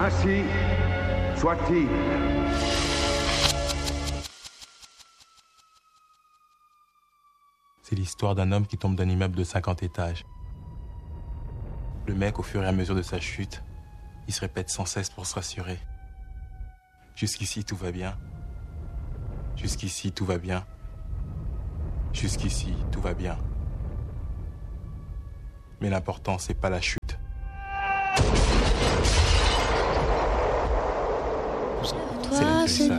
Ainsi soit-il. C'est l'histoire d'un homme qui tombe d'un immeuble de 50 étages. Le mec, au fur et à mesure de sa chute, il se répète sans cesse pour se rassurer. Jusqu'ici, tout va bien. Jusqu'ici, tout va bien. Jusqu'ici, tout va bien. Mais l'important, c'est pas la chute.